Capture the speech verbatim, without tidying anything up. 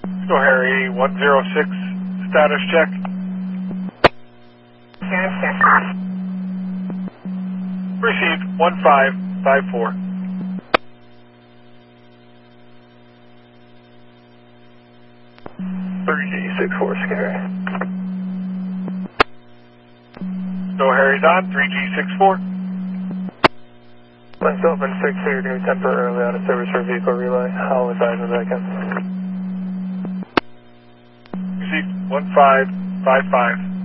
Go Harry, one zero six, status check. Zero six. Received, one five five four. three G six four, scary. Go Harry's on, three G six four. Myself and six here, going to be temporarily out of service for vehicle relay. I'll advise when I can. Received, one five five five.